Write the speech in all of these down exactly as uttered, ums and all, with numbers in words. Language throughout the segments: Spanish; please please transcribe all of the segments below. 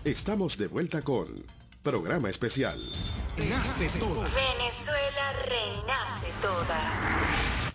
Estamos de vuelta con Programa Especial. Nace Toda. Venezuela renace toda.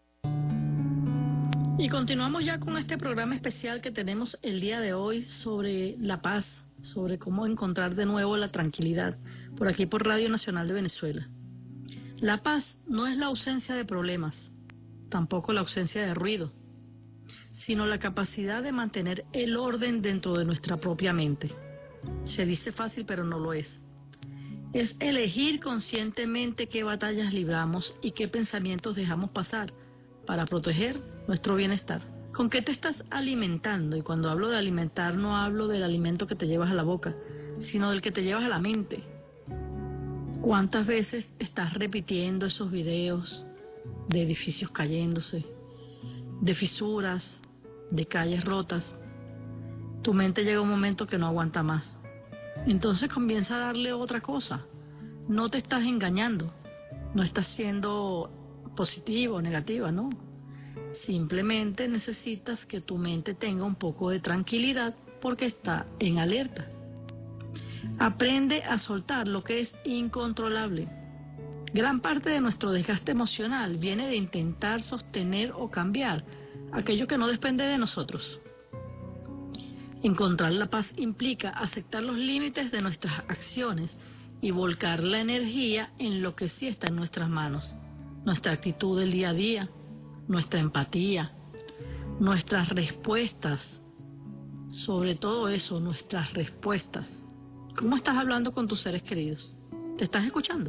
Y continuamos ya con este programa especial que tenemos el día de hoy sobre la paz, sobre cómo encontrar de nuevo la tranquilidad, por aquí por Radio Nacional de Venezuela. La paz no es la ausencia de problemas, tampoco la ausencia de ruido, sino la capacidad de mantener el orden dentro de nuestra propia mente. Se dice fácil, pero no lo es. Es elegir conscientemente qué batallas libramos y qué pensamientos dejamos pasar para proteger nuestro bienestar. ¿Con qué te estás alimentando? Y cuando hablo de alimentar no hablo del alimento que te llevas a la boca, sino del que te llevas a la mente. ¿Cuántas veces estás repitiendo esos videos de edificios cayéndose, de fisuras, de calles rotas? Tu mente llega a un momento que no aguanta más. Entonces comienza a darle otra cosa. No te estás engañando, no estás siendo positivo o negativa, no. Simplemente necesitas que tu mente tenga un poco de tranquilidad porque está en alerta. Aprende a soltar lo que es incontrolable. Gran parte de nuestro desgaste emocional viene de intentar sostener o cambiar aquello que no depende de nosotros. Encontrar la paz implica aceptar los límites de nuestras acciones y volcar la energía en lo que sí está en nuestras manos. Nuestra actitud del día a día, nuestra empatía, nuestras respuestas, sobre todo eso, nuestras respuestas. ¿Cómo estás hablando con tus seres queridos? ¿Te estás escuchando?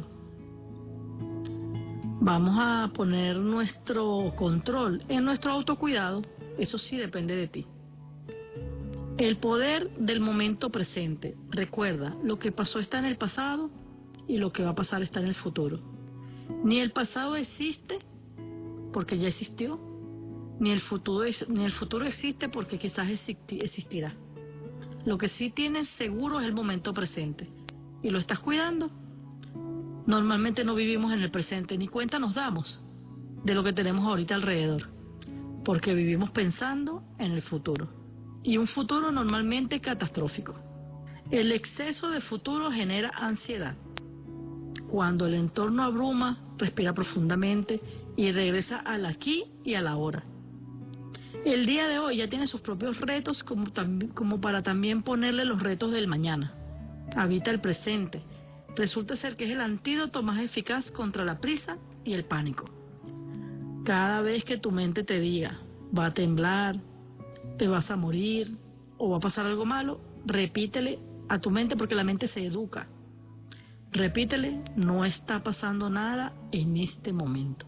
Vamos a poner nuestro control en nuestro autocuidado, eso sí depende de ti. El poder del momento presente. Recuerda, lo que pasó está en el pasado y lo que va a pasar está en el futuro. Ni el pasado existe porque ya existió, ni el futuro, ni el futuro existe porque quizás existirá. Lo que sí tienes seguro es el momento presente y lo estás cuidando. Normalmente no vivimos en el presente, ni cuenta nos damos de lo que tenemos ahorita alrededor, porque vivimos pensando en el futuro. Y un futuro normalmente catastrófico. El exceso de futuro genera ansiedad. Cuando el entorno abruma, respira profundamente y regresa al aquí y a la ahora. El día de hoy ya tiene sus propios retos como, como para también ponerle los retos del mañana. Habita el presente. Resulta ser que es el antídoto más eficaz contra la prisa y el pánico. Cada vez que tu mente te diga, va a temblar, te vas a morir o va a pasar algo malo, repítele a tu mente porque la mente se educa. Repítele, no está pasando nada en este momento.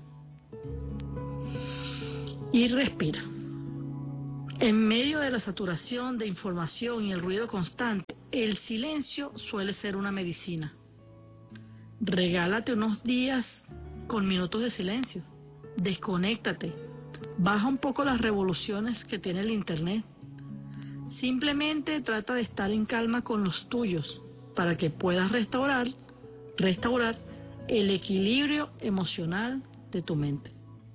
Y respira. En medio de la saturación de información y el ruido constante, el silencio suele ser una medicina. Regálate unos días con minutos de silencio. Desconéctate. Baja un poco las revoluciones que tiene el internet. Simplemente trata de estar en calma con los tuyos para que puedas restaurar, restaurar el equilibrio emocional de tu mente.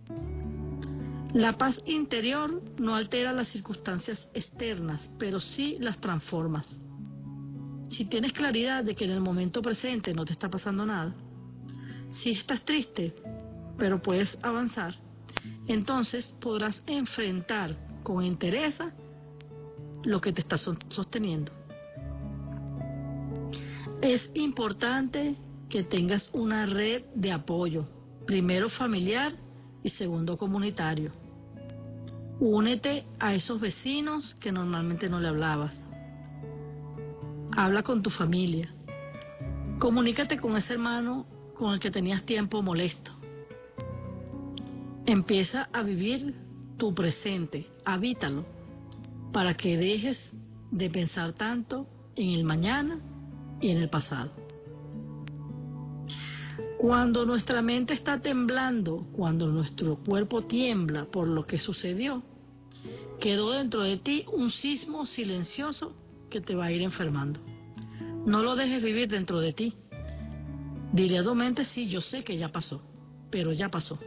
La paz interior no altera las circunstancias externas, pero sí las transformas. Si tienes claridad de que en el momento presente no te está pasando nada, si estás triste, pero puedes avanzar, entonces podrás enfrentar con entereza lo que te está sosteniendo. Es importante que tengas una red de apoyo, primero familiar y segundo comunitario. Únete a esos vecinos que normalmente no le hablabas. Habla con tu familia. Comunícate con ese hermano con el que tenías tiempo molesto. Empieza a vivir tu presente, habítalo, para que dejes de pensar tanto en el mañana y en el pasado. Cuando nuestra mente está temblando, cuando nuestro cuerpo tiembla por lo que sucedió, quedó dentro de ti un sismo silencioso que te va a ir enfermando. No lo dejes vivir dentro de ti. Dile a tu mente, sí, yo sé que ya pasó, pero ya pasó.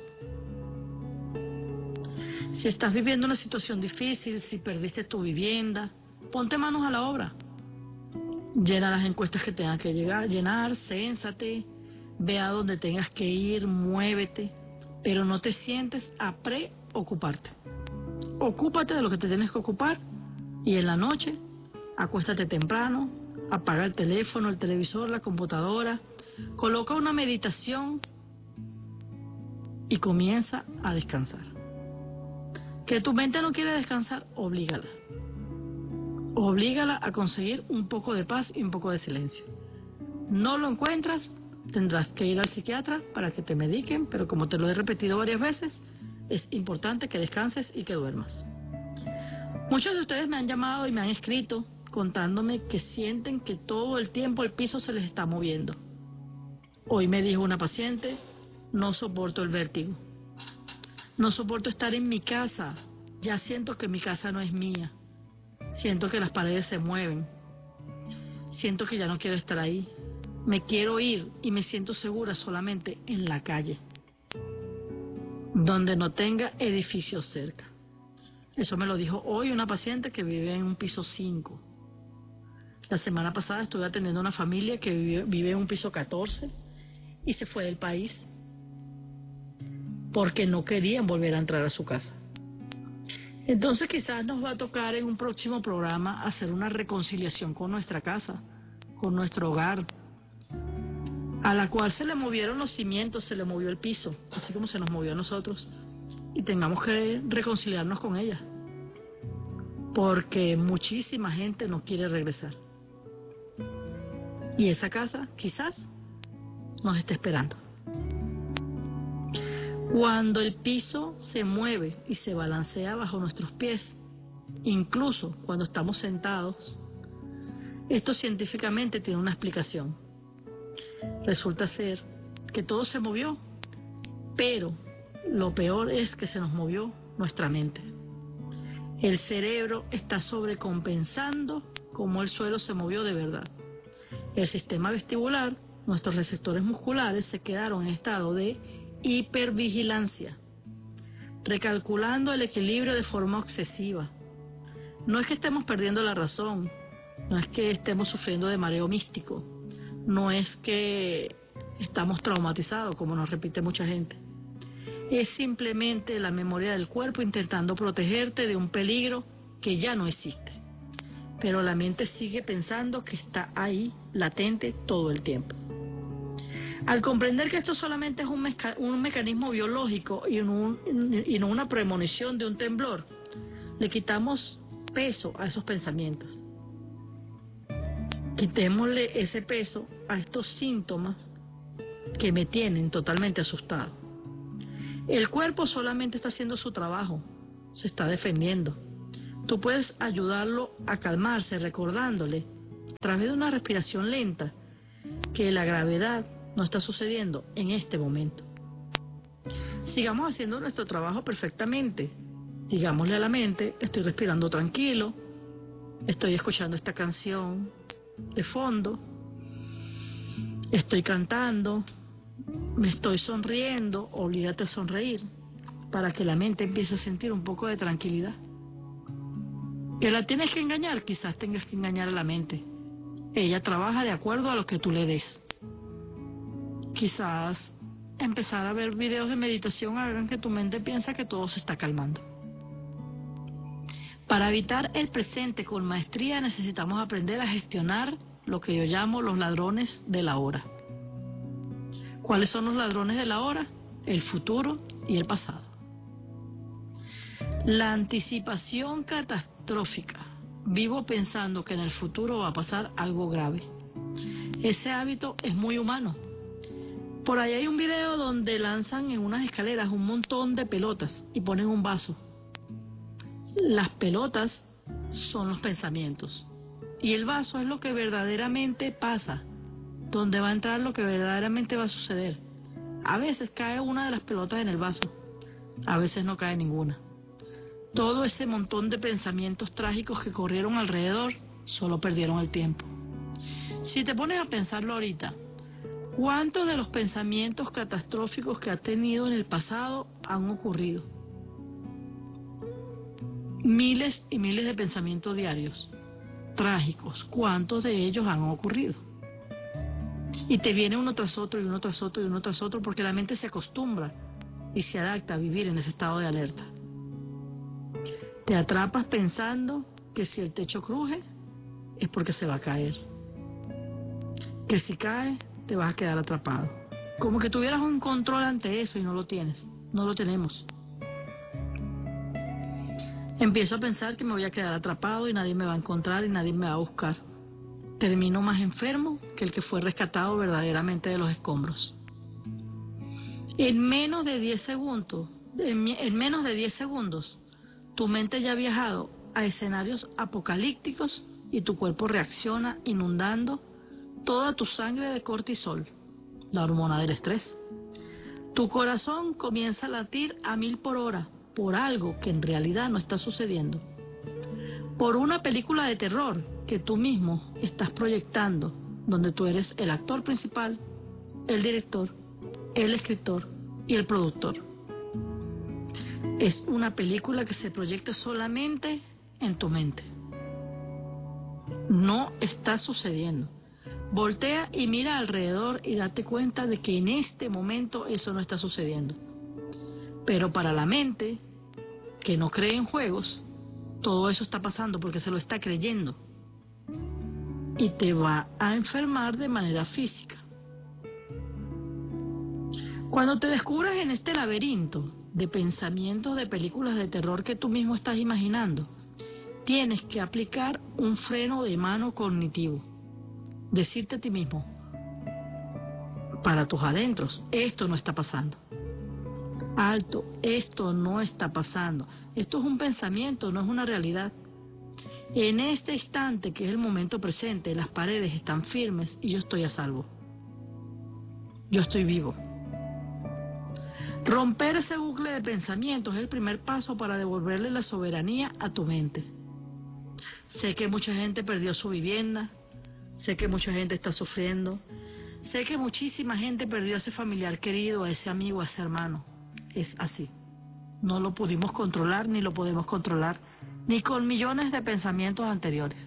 Si estás viviendo una situación difícil, si perdiste tu vivienda, ponte manos a la obra. Llena las encuestas que tengas que llegar, llenar, cénsate, ve a donde tengas que ir, muévete, pero no te sientes a preocuparte. Ocúpate de lo que te tienes que ocupar y en la noche acuéstate temprano, apaga el teléfono, el televisor, la computadora, coloca una meditación y comienza a descansar. Que tu mente no quiere descansar, oblígala. Oblígala a conseguir un poco de paz y un poco de silencio. No lo encuentras, tendrás que ir al psiquiatra para que te mediquen, pero como te lo he repetido varias veces, es importante que descanses y que duermas. Muchos de ustedes me han llamado y me han escrito contándome que sienten que todo el tiempo el piso se les está moviendo. Hoy me dijo una paciente, no soporto el vértigo. No soporto estar en mi casa. Ya siento que mi casa no es mía. Siento que las paredes se mueven. Siento que ya no quiero estar ahí. Me quiero ir y me siento segura solamente en la calle, donde no tenga edificios cerca. Eso me lo dijo hoy una paciente que vive en un piso cinco. La semana pasada estuve atendiendo a una familia que vive, vive en un piso catorce y se fue del país porque no querían volver a entrar a su casa. Entonces quizás nos va a tocar en un próximo programa hacer una reconciliación con nuestra casa, con nuestro hogar, a la cual se le movieron los cimientos, se le movió el piso, así como se nos movió a nosotros, y tengamos que reconciliarnos con ella, porque muchísima gente no quiere regresar. Y esa casa quizás nos esté esperando. Cuando el piso se mueve y se balancea bajo nuestros pies, incluso cuando estamos sentados, esto científicamente tiene una explicación. Resulta ser que todo se movió, pero lo peor es que se nos movió nuestra mente. El cerebro está sobrecompensando como el suelo se movió de verdad. El sistema vestibular, nuestros receptores musculares se quedaron en estado de hipervigilancia, recalculando el equilibrio de forma obsesiva. No es que estemos perdiendo la razón, no es que estemos sufriendo de mareo místico, no es que estamos traumatizados, como nos repite mucha gente. Es simplemente la memoria del cuerpo intentando protegerte de un peligro que ya no existe. Pero la mente sigue pensando que está ahí, latente, todo el tiempo. Al comprender que esto solamente es un, meca un mecanismo biológico y no, un, y no una premonición de un temblor, le quitamos peso a esos pensamientos. Quitémosle ese peso a estos síntomas que me tienen totalmente asustado. El cuerpo solamente está haciendo su trabajo, se está defendiendo. Tú puedes ayudarlo a calmarse recordándole, a través de una respiración lenta, que la gravedad no está sucediendo en este momento. Sigamos haciendo nuestro trabajo perfectamente. Digámosle a la mente, estoy respirando tranquilo, estoy escuchando esta canción de fondo, estoy cantando, me estoy sonriendo, olvídate de sonreír, para que la mente empiece a sentir un poco de tranquilidad. Que la tienes que engañar, quizás tengas que engañar a la mente. Ella trabaja de acuerdo a lo que tú le des. Quizás empezar a ver videos de meditación hagan que tu mente piense que todo se está calmando. Para evitar el presente con maestría necesitamos aprender a gestionar lo que yo llamo los ladrones de la hora. ¿Cuáles son los ladrones de la hora? El futuro y el pasado. La anticipación catastrófica. Vivo pensando que en el futuro va a pasar algo grave. Ese hábito es muy humano. Por ahí hay un video donde lanzan en unas escaleras un montón de pelotas y ponen un vaso. Las pelotas son los pensamientos y el vaso es lo que verdaderamente pasa, donde va a entrar lo que verdaderamente va a suceder. A veces cae una de las pelotas en el vaso, a veces no cae ninguna. Todo ese montón de pensamientos trágicos que corrieron alrededor solo perdieron el tiempo. Si te pones a pensarlo ahorita, ¿cuántos de los pensamientos catastróficos que has tenido en el pasado han ocurrido? Miles y miles de pensamientos diarios. trágicos, ¿cuántos de ellos han ocurrido? Y te viene uno tras otro y uno tras otro y uno tras otro porque la mente se acostumbra y se adapta a vivir en ese estado de alerta. Te atrapas pensando que si el techo cruje es porque se va a caer. Que si cae te vas a quedar atrapado. Como que tuvieras un control ante eso y no lo tienes. No lo tenemos. Empiezo a pensar que me voy a quedar atrapado y nadie me va a encontrar y nadie me va a buscar. Termino más enfermo que el que fue rescatado verdaderamente de los escombros. En menos de diez segundos, en, en menos de diez segundos, tu mente ya ha viajado a escenarios apocalípticos y tu cuerpo reacciona inundando toda tu sangre de cortisol, la hormona del estrés. Tu corazón comienza a latir a mil por hora por algo que en realidad no está sucediendo. Por una película de terror que tú mismo estás proyectando, donde tú eres el actor principal, el director, el escritor y el productor. Es una película que se proyecta solamente en tu mente. No está sucediendo. Voltea y mira alrededor y date cuenta de que en este momento eso no está sucediendo. Pero para la mente, que no cree en juegos, todo eso está pasando porque se lo está creyendo. Y te va a enfermar de manera física. Cuando te descubras en este laberinto de pensamientos de películas de terror que tú mismo estás imaginando, tienes que aplicar un freno de mano cognitivo. Decirte a ti mismo, para tus adentros, esto no está pasando. Alto, esto no está pasando. Esto es un pensamiento, no es una realidad. En este instante, que es el momento presente, las paredes están firmes y yo estoy a salvo. Yo estoy vivo. Romper ese bucle de pensamientos es el primer paso para devolverle la soberanía a tu mente. Sé que mucha gente perdió su vivienda, sé que mucha gente está sufriendo, sé que muchísima gente perdió a ese familiar querido, a ese amigo, a ese hermano. Es así. No lo pudimos controlar ni lo podemos controlar, ni con millones de pensamientos anteriores.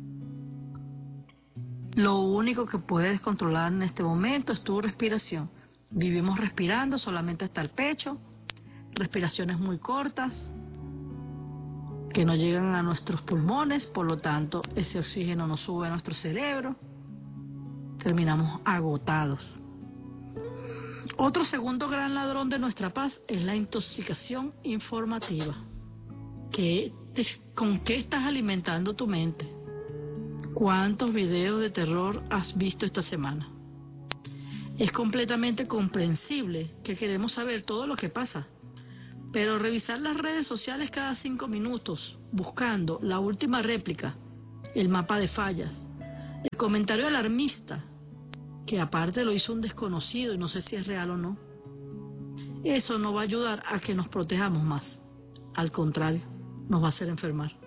Lo único que puedes controlar en este momento es tu respiración. Vivimos respirando solamente hasta el pecho, respiraciones muy cortas, que no llegan a nuestros pulmones, por lo tanto ese oxígeno no sube a nuestro cerebro, terminamos agotados. Otro segundo gran ladrón de nuestra paz es la intoxicación informativa. ¿Qué te, ¿Con qué estás alimentando tu mente? ¿Cuántos videos de terror has visto esta semana? Es completamente comprensible que queremos saber todo lo que pasa, pero revisar las redes sociales cada cinco minutos, buscando la última réplica, el mapa de fallas, el comentario alarmista, que aparte lo hizo un desconocido y no sé si es real o no, eso no va a ayudar a que nos protejamos más. Al contrario, nos va a hacer enfermar.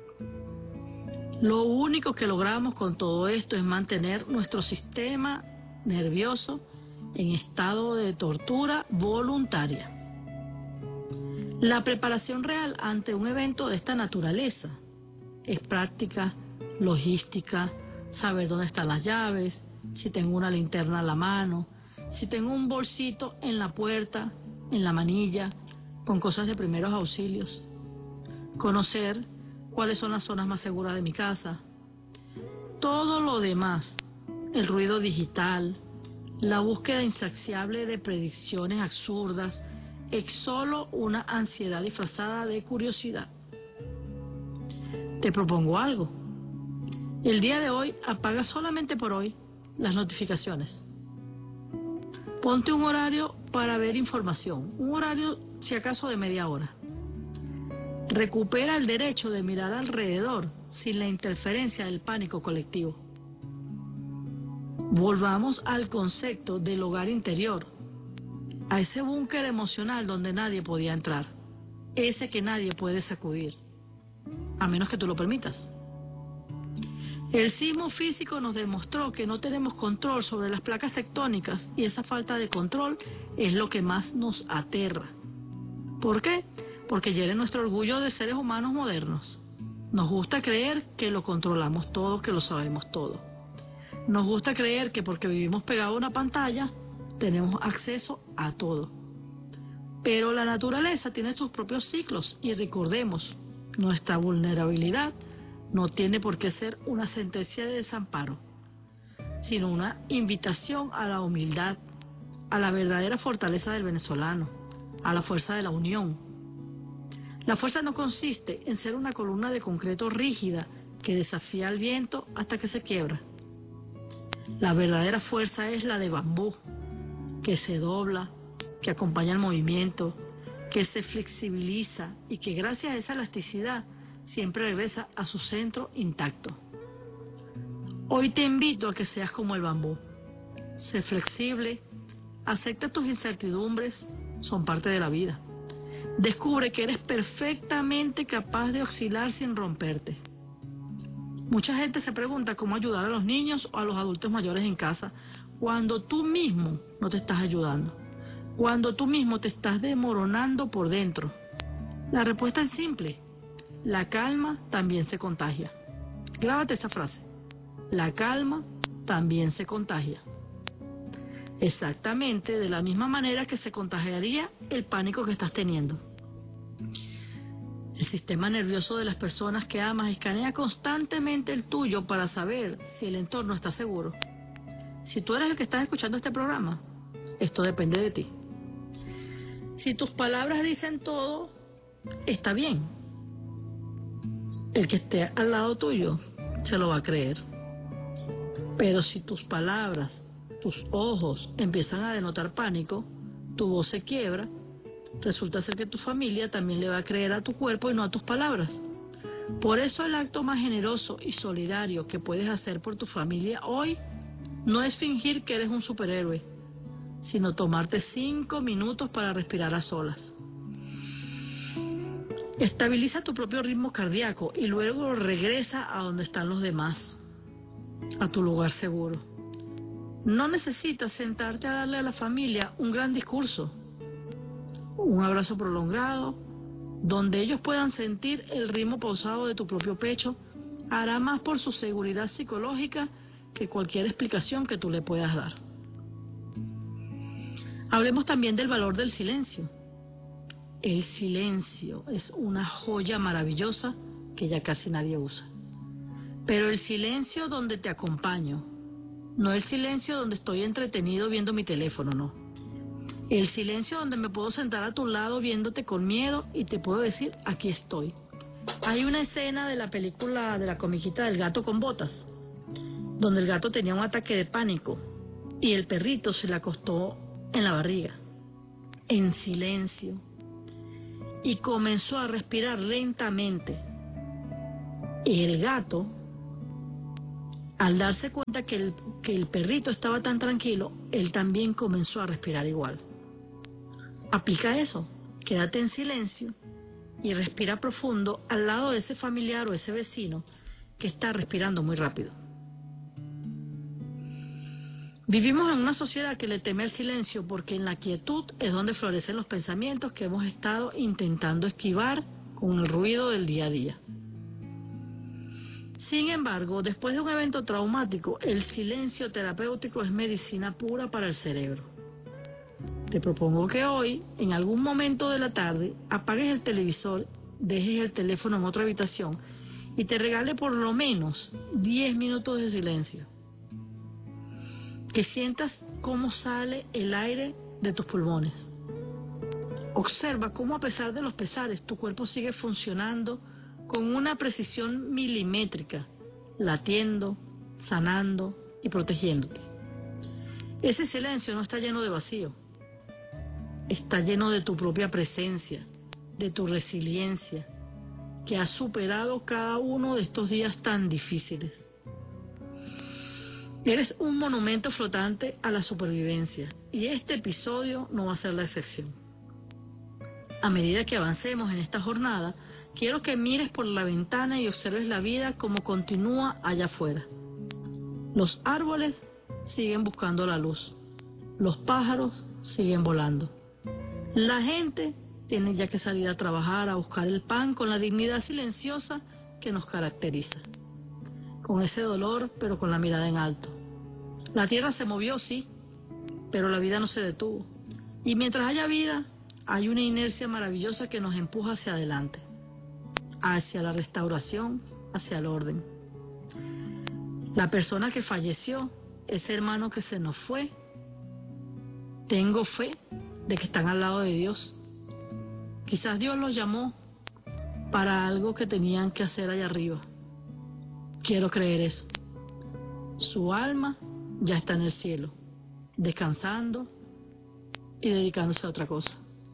Lo único que logramos con todo esto es mantener nuestro sistema nervioso en estado de tortura voluntaria. La preparación real ante un evento de esta naturaleza es práctica, logística, saber dónde están las llaves, si tengo una linterna a la mano, si tengo un bolsito en la puerta, en la manilla, con cosas de primeros auxilios. Conocer cuáles son las zonas más seguras de mi casa. Todo lo demás, el ruido digital, la búsqueda insaciable de predicciones absurdas, es solo una ansiedad disfrazada de curiosidad. Te propongo algo. El día de hoy apaga solamente por hoy las notificaciones. Ponte un horario para ver información, un horario si acaso de media hora. Recupera el derecho de mirar alrededor sin la interferencia del pánico colectivo. Volvamos al concepto del hogar interior, a ese búnker emocional donde nadie podía entrar, ese que nadie puede sacudir, a menos que tú lo permitas. El sismo físico nos demostró que no tenemos control sobre las placas tectónicas y esa falta de control es lo que más nos aterra. ¿Por qué? Porque hiere nuestro orgullo de seres humanos modernos. Nos gusta creer que lo controlamos todo, que lo sabemos todo. Nos gusta creer que porque vivimos pegados a una pantalla, tenemos acceso a todo. Pero la naturaleza tiene sus propios ciclos y recordemos, nuestra vulnerabilidad no tiene por qué ser una sentencia de desamparo, sino una invitación a la humildad, a la verdadera fortaleza del venezolano, a la fuerza de la unión. La fuerza no consiste en ser una columna de concreto rígida que desafía al viento hasta que se quiebra. La verdadera fuerza es la de bambú, que se dobla, que acompaña el movimiento, que se flexibiliza y que gracias a esa elasticidad siempre regresa a su centro intacto. Hoy te invito a que seas como el bambú. Sé flexible, acepta tus incertidumbres, son parte de la vida. Descubre que eres perfectamente capaz de oscilar sin romperte. Mucha gente se pregunta cómo ayudar a los niños o a los adultos mayores en casa cuando tú mismo no te estás ayudando, cuando tú mismo te estás desmoronando por dentro. La respuesta es simple. La calma también se contagia. Grábate esa frase. La calma también se contagia. Exactamente de la misma manera que se contagiaría el pánico que estás teniendo. El sistema nervioso de las personas que amas escanea constantemente el tuyo para saber si el entorno está seguro. Si tú eres el que estás escuchando este programa, esto depende de ti. Si tus palabras dicen todo, está bien. El que esté al lado tuyo se lo va a creer. Pero si tus palabras, tus ojos empiezan a denotar pánico, tu voz se quiebra, resulta ser que tu familia también le va a creer a tu cuerpo y no a tus palabras. Por eso el acto más generoso y solidario que puedes hacer por tu familia hoy no es fingir que eres un superhéroe, sino tomarte cinco minutos para respirar a solas. Estabiliza tu propio ritmo cardíaco y luego regresa a donde están los demás, a tu lugar seguro. No necesitas sentarte a darle a la familia un gran discurso, un abrazo prolongado, donde ellos puedan sentir el ritmo pausado de tu propio pecho, hará más por su seguridad psicológica que cualquier explicación que tú le puedas dar. Hablemos también del valor del silencio. El silencio es una joya maravillosa que ya casi nadie usa. Pero el silencio donde te acompaño, no el silencio donde estoy entretenido viendo mi teléfono, no. El silencio donde me puedo sentar a tu lado viéndote con miedo y te puedo decir, aquí estoy. Hay una escena de la película de la comiquita del gato con botas, donde el gato tenía un ataque de pánico y el perrito se le acostó en la barriga, en silencio, y comenzó a respirar lentamente. Y el gato, al darse cuenta que el, que el perrito estaba tan tranquilo, él también comenzó a respirar igual. Aplica eso, quédate en silencio y respira profundo al lado de ese familiar o ese vecino que está respirando muy rápido. Vivimos en una sociedad que le teme al silencio porque en la quietud es donde florecen los pensamientos que hemos estado intentando esquivar con el ruido del día a día. Sin embargo, después de un evento traumático, el silencio terapéutico es medicina pura para el cerebro. Te propongo que hoy, en algún momento de la tarde, apagues el televisor, dejes el teléfono en otra habitación y te regale por lo menos diez minutos de silencio. Que sientas cómo sale el aire de tus pulmones. Observa cómo a pesar de los pesares tu cuerpo sigue funcionando con una precisión milimétrica, latiendo, sanando y protegiéndote. Ese silencio no está lleno de vacío, está lleno de tu propia presencia, de tu resiliencia, que has superado cada uno de estos días tan difíciles. Eres un monumento flotante a la supervivencia y este episodio no va a ser la excepción. A medida que avancemos en esta jornada, quiero que mires por la ventana y observes la vida como continúa allá afuera. Los árboles siguen buscando la luz, los pájaros siguen volando. La gente tiene ya que salir a trabajar, a buscar el pan con la dignidad silenciosa que nos caracteriza. Con ese dolor, pero con la mirada en alto. La tierra se movió, sí, pero la vida no se detuvo. Y mientras haya vida, hay una inercia maravillosa que nos empuja hacia adelante, hacia la restauración, hacia el orden. La persona que falleció, ese hermano que se nos fue, tengo fe de que están al lado de Dios. Quizás Dios los llamó para algo que tenían que hacer allá arriba. Quiero creer eso. Su alma ya está en el cielo, descansando y dedicándose a otra cosa.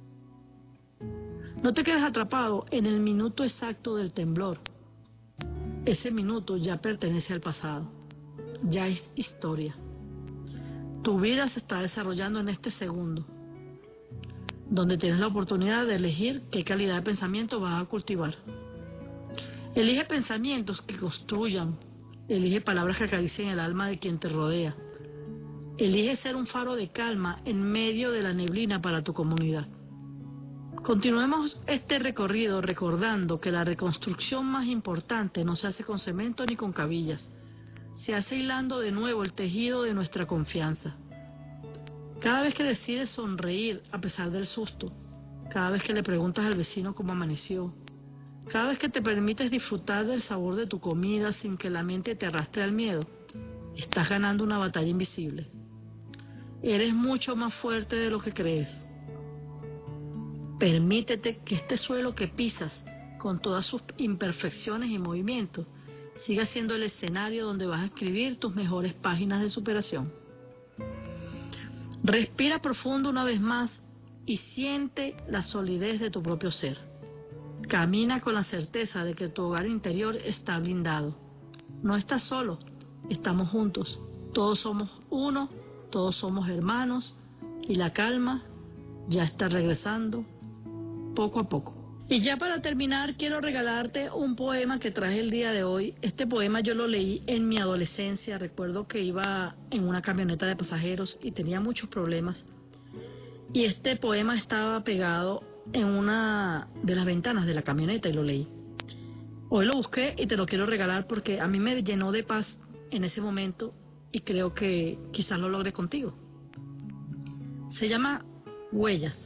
No te quedes atrapado en el minuto exacto del temblor. Ese minuto ya pertenece al pasado, ya es historia. Tu vida se está desarrollando en este segundo, donde tienes la oportunidad de elegir qué calidad de pensamiento vas a cultivar. Elige pensamientos que construyan, elige palabras que acaricien el alma de quien te rodea. Elige ser un faro de calma en medio de la neblina para tu comunidad. Continuemos este recorrido recordando que la reconstrucción más importante no se hace con cemento ni con cabillas, se hace hilando de nuevo el tejido de nuestra confianza. Cada vez que decides sonreír a pesar del susto, cada vez que le preguntas al vecino cómo amaneció, cada vez que te permites disfrutar del sabor de tu comida sin que la mente te arrastre al miedo, estás ganando una batalla invisible. Eres mucho más fuerte de lo que crees. Permítete que este suelo que pisas, con todas sus imperfecciones y movimientos, siga siendo el escenario donde vas a escribir tus mejores páginas de superación. Respira profundo una vez más y siente la solidez de tu propio ser. Camina con la certeza de que tu hogar interior está blindado. No estás solo, estamos juntos. Todos somos uno, todos somos hermanos y la calma ya está regresando poco a poco. Y ya para terminar, quiero regalarte un poema que traje el día de hoy. Este poema yo lo leí en mi adolescencia. Recuerdo que iba en una camioneta de pasajeros y tenía muchos problemas. Y este poema estaba pegado en una de las ventanas de la camioneta y lo leí. Hoy lo busqué y te lo quiero regalar porque a mí me llenó de paz en ese momento y creo que quizás lo logre contigo. Se llama Huellas.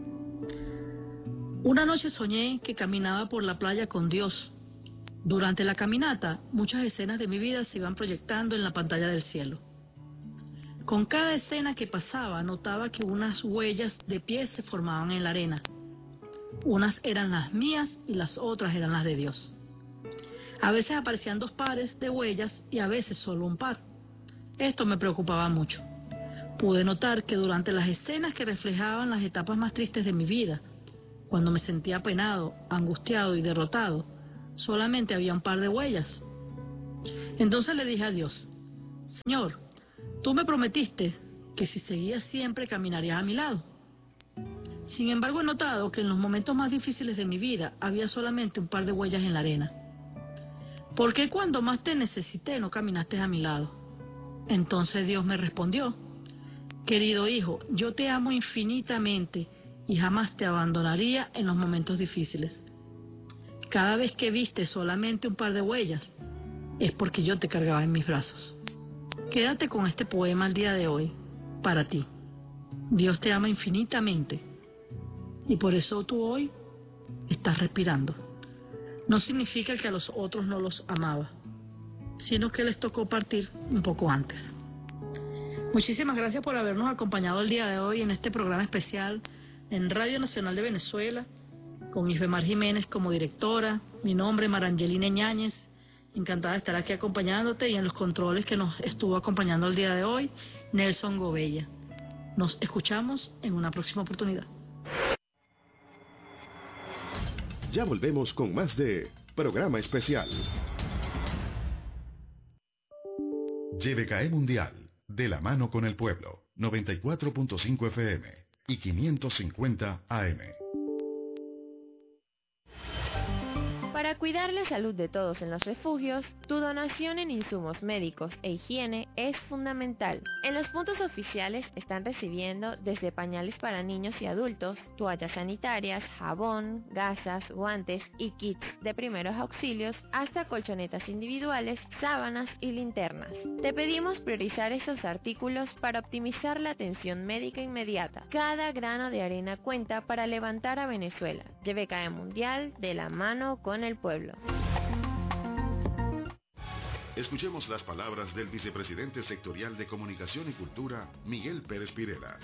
Una noche soñé que caminaba por la playa con Dios. Durante la caminata, muchas escenas de mi vida se iban proyectando en la pantalla del cielo. Con cada escena que pasaba, notaba que unas huellas de pies se formaban en la arena. Unas eran las mías y las otras eran las de Dios. A veces aparecían dos pares de huellas y a veces solo un par. Esto me preocupaba mucho. Pude notar que durante las escenas que reflejaban las etapas más tristes de mi vida, cuando me sentía apenado, angustiado y derrotado, solamente había un par de huellas. Entonces le dije a Dios: Señor, tú me prometiste que si seguías siempre caminarías a mi lado. Sin embargo, he notado que en los momentos más difíciles de mi vida había solamente un par de huellas en la arena. ¿Por qué cuando más te necesité no caminaste a mi lado? Entonces Dios me respondió: querido hijo, yo te amo infinitamente y jamás te abandonaría en los momentos difíciles. Cada vez que viste solamente un par de huellas, es porque yo te cargaba en mis brazos. Quédate con este poema el día de hoy, para ti. Dios te ama infinitamente y por eso tú hoy estás respirando. No significa que a los otros no los amaba, sino que les tocó partir un poco antes. Muchísimas gracias por habernos acompañado el día de hoy en este programa especial en Radio Nacional de Venezuela, con Isbemar Jiménez como directora. Mi nombre es Marangelina Ñáñez, encantada de estar aquí acompañándote, y en los controles que nos estuvo acompañando el día de hoy, Nelson Gobella. Nos escuchamos en una próxima oportunidad. Ya volvemos con más de Programa Especial. Y B K E Mundial, de la mano con el pueblo, noventa y cuatro punto cinco F M y quinientos cincuenta A M. Para Para cuidar la salud de todos en los refugios, tu donación en insumos médicos e higiene es fundamental. En los puntos oficiales están recibiendo desde pañales para niños y adultos, toallas sanitarias, jabón, gasas, guantes y kits de primeros auxilios, hasta colchonetas individuales, sábanas y linternas. Te pedimos priorizar esos artículos para optimizar la atención médica inmediata. Cada grano de arena cuenta para levantar a Venezuela. Y B K E Mundial, de la mano con el pueblo. Escuchemos las palabras del vicepresidente sectorial de Comunicación y Cultura, Miguel Pérez Pirela.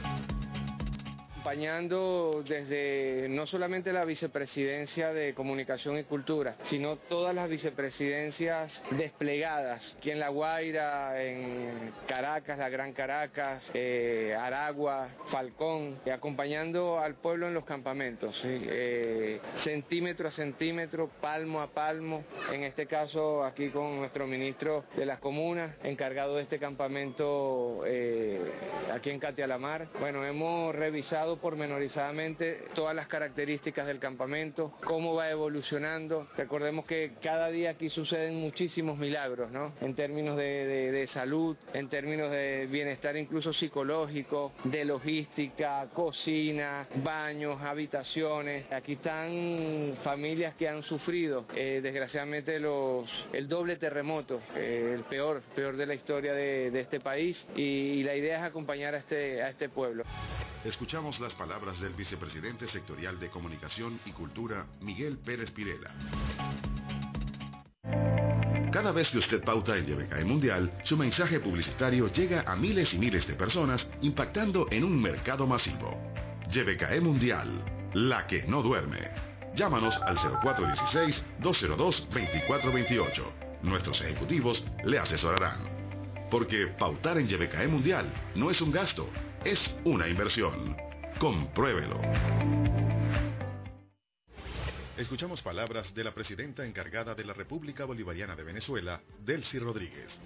Acompañando desde no solamente la vicepresidencia de Comunicación y Cultura, sino todas las vicepresidencias desplegadas, aquí en La Guaira, en Caracas, la Gran Caracas, eh, Aragua, Falcón, eh, acompañando al pueblo en los campamentos, ¿sí? eh, centímetro a centímetro, palmo a palmo, en este caso aquí con nuestro ministro de las Comunas, encargado de este campamento eh, aquí en Catialamar. Bueno, hemos revisado pormenorizadamente todas las características del campamento, cómo va evolucionando. Recordemos que cada día aquí suceden muchísimos milagros, ¿no? En términos de, de, de salud, en términos de bienestar incluso psicológico, de logística, cocina, baños, habitaciones. Aquí están familias que han sufrido eh, desgraciadamente los, el doble terremoto, eh, el peor, peor de la historia de, de este país, y, y la idea es acompañar a este, a este pueblo. Escuchamos las palabras del vicepresidente sectorial de Comunicación y Cultura, Miguel Pérez Pirela. Cada vez que usted pauta en Y B K E Mundial, su mensaje publicitario llega a miles y miles de personas, impactando en un mercado masivo. Y B K E Mundial, la que no duerme. Llámanos al cero cuatro uno seis, dos cero dos, dos cuatro dos ocho. Nuestros ejecutivos le asesorarán. Porque pautar en Y B K E Mundial no es un gasto, es una inversión. Compruébelo. Escuchamos palabras de la presidenta encargada de la República Bolivariana de Venezuela, Delcy Rodríguez.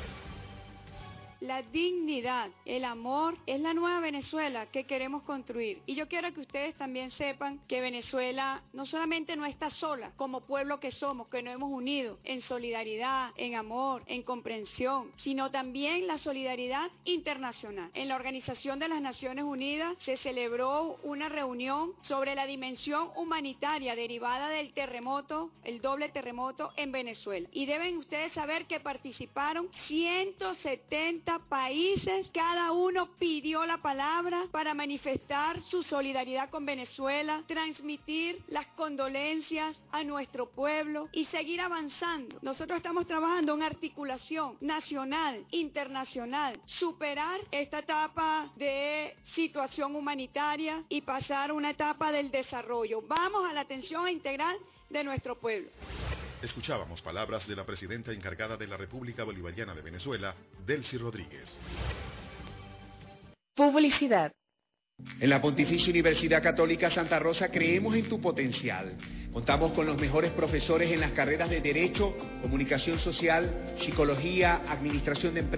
La dignidad, el amor, es la nueva Venezuela que queremos construir. Y yo quiero que ustedes también sepan que Venezuela no solamente no está sola, como pueblo que somos, que nos hemos unido en solidaridad, en amor, en comprensión, sino también la solidaridad internacional. En la Organización de las Naciones Unidas se celebró una reunión sobre la dimensión humanitaria derivada del terremoto, el doble terremoto en Venezuela. Y deben ustedes saber que participaron ciento setenta países, cada uno pidió la palabra para manifestar su solidaridad con Venezuela, transmitir las condolencias a nuestro pueblo y seguir avanzando. Nosotros estamos trabajando en articulación nacional, internacional, superar esta etapa de situación humanitaria y pasar a una etapa del desarrollo. Vamos a la atención integral de nuestro pueblo. Escuchábamos palabras de la presidenta encargada de la República Bolivariana de Venezuela, Delcy Rodríguez. Publicidad. En la Pontificia Universidad Católica Santa Rosa creemos en tu potencial. Contamos con los mejores profesores en las carreras de Derecho, Comunicación Social, Psicología, Administración de Empresas.